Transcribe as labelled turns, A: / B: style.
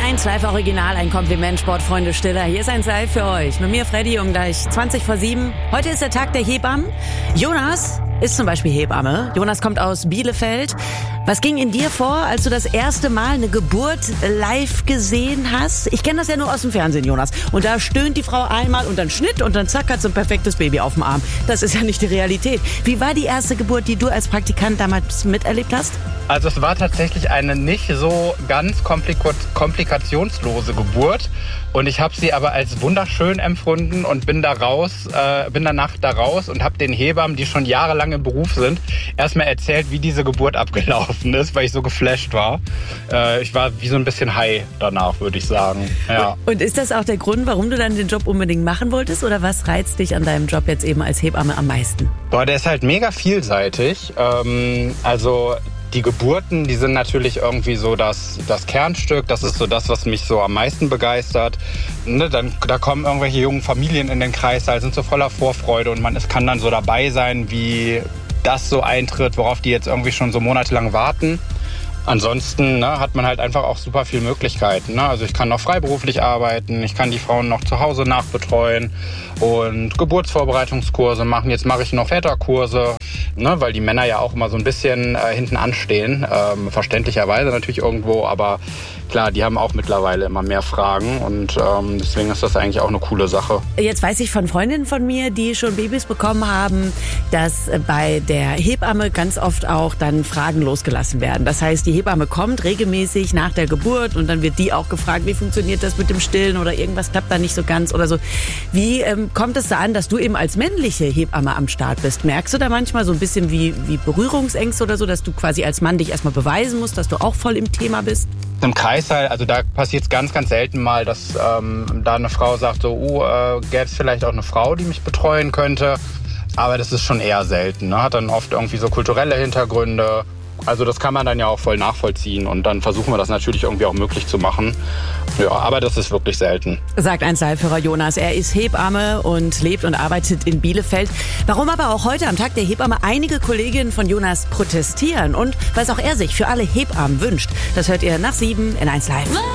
A: 1 Live Original, ein Kompliment, Sportfreunde Stiller. Hier ist 1 Live für euch. Mit mir Freddy um gleich 7:20. Heute ist der Tag der Hebammen. Jonas ist zum Beispiel Hebamme. Jonas kommt aus Bielefeld. Was ging in dir vor, als du das erste Mal eine Geburt live gesehen hast? Ich kenne das ja nur aus dem Fernsehen, Jonas. Und da stöhnt die Frau einmal und dann Schnitt und dann zack, hat so ein perfektes Baby auf dem Arm. Das ist ja nicht die Realität. Wie war die erste Geburt, die du als Praktikant damals miterlebt hast?
B: Also es war tatsächlich eine nicht so ganz komplikationslose Geburt. Und ich habe sie aber als wunderschön empfunden und bin danach da raus und habe den Hebammen, die schon jahrelang im Beruf sind, erstmal erzählt, wie diese Geburt abgelaufen ist, weil ich so geflasht war. Ich war wie so ein bisschen high danach, würde ich sagen. Ja.
A: Und ist das auch der Grund, warum du dann den Job unbedingt machen wolltest? Oder was reizt dich an deinem Job jetzt eben als Hebamme am meisten?
B: Boah, der ist halt mega vielseitig. Die Geburten, die sind natürlich irgendwie so das Kernstück. Das ist so das, was mich so am meisten begeistert. Ne, da kommen irgendwelche jungen Familien in den Kreissaal, sind so voller Vorfreude und man kann dann so dabei sein, wie das so eintritt, worauf die jetzt irgendwie schon so monatelang warten. Ansonsten hat man halt einfach auch super viele Möglichkeiten. Ne? Also ich kann noch freiberuflich arbeiten, ich kann die Frauen noch zu Hause nachbetreuen und Geburtsvorbereitungskurse machen. Jetzt mache ich noch Väterkurse, ne? Weil die Männer ja auch immer so ein bisschen hinten anstehen. Verständlicherweise natürlich irgendwo, aber klar, die haben auch mittlerweile immer mehr Fragen und deswegen ist das eigentlich auch eine coole Sache.
A: Jetzt weiß ich von Freundinnen von mir, die schon Babys bekommen haben, dass bei der Hebamme ganz oft auch dann Fragen losgelassen werden. Das heißt, die Hebamme kommt regelmäßig nach der Geburt und dann wird die auch gefragt, wie funktioniert das mit dem Stillen oder irgendwas klappt da nicht so ganz oder so. Wie kommt es da an, dass du eben als männliche Hebamme am Start bist? Merkst du da manchmal so ein bisschen wie Berührungsängste oder so, dass du quasi als Mann dich erstmal beweisen musst, dass du auch voll im Thema bist?
B: Im Kreissaal, also da passiert es ganz, ganz selten mal, dass da eine Frau sagt, gäbe es vielleicht auch eine Frau, die mich betreuen könnte. Aber das ist schon eher selten. Ne? Hat dann oft irgendwie so kulturelle Hintergründe. Also das kann man dann ja auch voll nachvollziehen und dann versuchen wir das natürlich irgendwie auch möglich zu machen. Ja, aber das ist wirklich selten.
A: Sagt ein Live-Hörer Jonas. Er ist Hebamme und lebt und arbeitet in Bielefeld. Warum aber auch heute am Tag der Hebamme einige Kolleginnen von Jonas protestieren und was auch er sich für alle Hebammen wünscht, das hört ihr nach 7 in 1 Live.